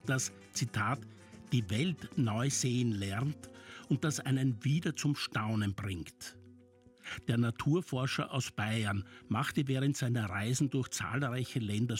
das, Zitat, die Welt neu sehen lernt und das einen wieder zum Staunen bringt. Der Naturforscher aus Bayern machte während seiner Reisen durch zahlreiche Länder